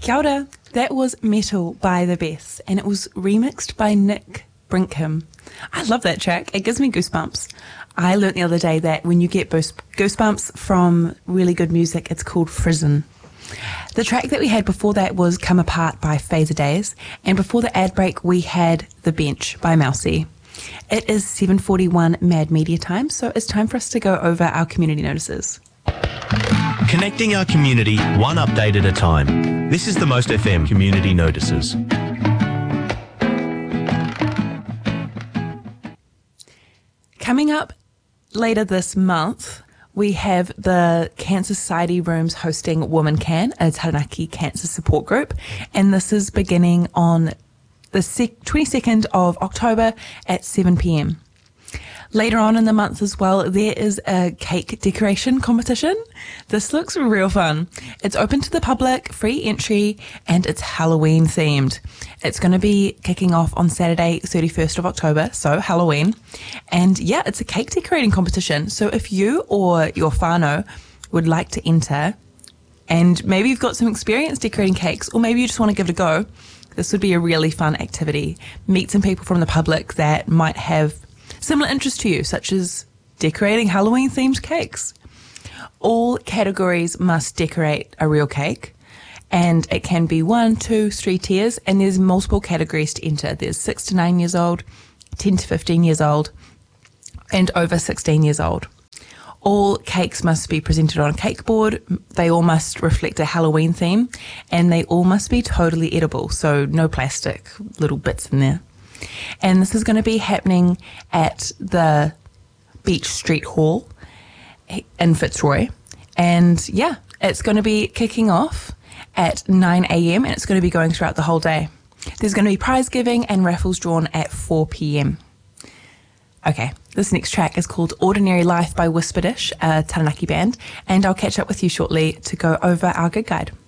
Kia ora. That was Metal by The Best, and it was remixed by Nick Brinkham. I love that track. It gives me goosebumps. I learnt the other day that when you get goosebumps from really good music, it's called frizzen. The track that we had before that was Come Apart by Phaser Days, and before the ad break we had The Bench by Mousy. It is 7:41 Mad Media time, so it's time for us to go over our community notices. Connecting our community one update at a time. This is the Most FM Community Notices. Coming up later this month, we have the Cancer Society Rooms hosting Woman Can, a Taranaki cancer support group, and this is beginning on the 22nd of October at 7 p.m. Later on in the month as well, there is a cake decoration competition. This looks real fun. It's open to the public, free entry, and it's Halloween themed. It's going to be kicking off on Saturday, 31st of October, so Halloween. And yeah, it's a cake decorating competition. So if you or your whānau would like to enter, and maybe you've got some experience decorating cakes, or maybe you just want to give it a go, this would be a really fun activity. Meet some people from the public that might have similar interests to you, such as decorating Halloween-themed cakes. All categories must decorate a real cake, and it can be 1, 2, 3 tiers, and there's multiple categories to enter. There's 6 to 9 years old, 10 to 15 years old, and over 16 years old. All cakes must be presented on a cake board. They all must reflect a Halloween theme, and they all must be totally edible, so no plastic little bits in there. And this is going to be happening at the Beach Street Hall in Fitzroy. And yeah, it's going to be kicking off at 9 a.m. and it's going to be going throughout the whole day. There's going to be prize giving and raffles drawn at 4 p.m. Okay, this next track is called Ordinary Life by Whisperdish, a Taranaki band, and I'll catch up with you shortly to go over our gig guide.